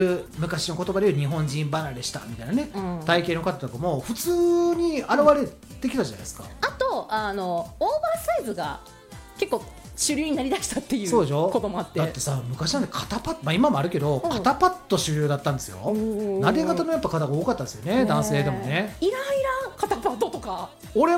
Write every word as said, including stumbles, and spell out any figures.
昔の言葉で言う日本人離れしたみたいなね、 うん、 体型の方とかも普通に現れてきたじゃないですか、 あとあのオーバーサイズが結構主流になりだしたっていうそうでしょ。 こともあって、 だってさ昔なんて肩パッド、まあ、今もあるけど、 うん、 肩パッド主流だったんですよ。なで型のやっぱ方が多かったですよね、男性でもね。 イライラ肩パッドとか俺